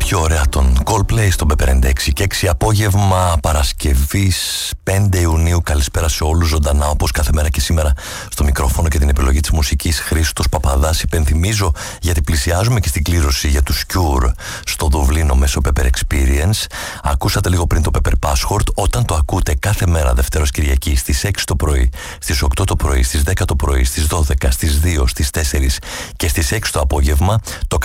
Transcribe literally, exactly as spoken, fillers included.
πιο ωραία των Coldplay στον Pepper ενενήντα έξι και έξι απόγευμα Παρασκευής πέντε Ιουνίου. Καλησπέρα σε όλους ζωντανά όπως κάθε μέρα και σήμερα στο μικρόφωνο και την επιλογή της μουσικής Χρήστος Παπαδάς. Υπενθυμίζω, γιατί πλησιάζουμε και στην κλήρωση για τους Cure στο Δουβλίνο μέσω Pepper Experience. Ακούσατε λίγο πριν το Pepper Password. Όταν το ακούτε κάθε μέρα Δευτέρος Κυριακή στις έξι το πρωί, στις οκτώ το πρωί, στις δέκα το πρωί, στις δώδεκα, στις δύο, στις τέσσερις και στις έξι το απόγευμα, το